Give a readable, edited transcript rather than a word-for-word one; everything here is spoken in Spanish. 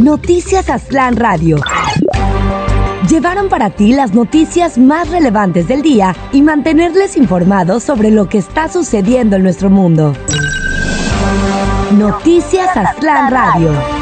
Noticias Aztlán Radio. Llevaron para ti las noticias más relevantes del día y mantenerles informados sobre lo que está sucediendo en nuestro mundo. Noticias Aztlán Radio.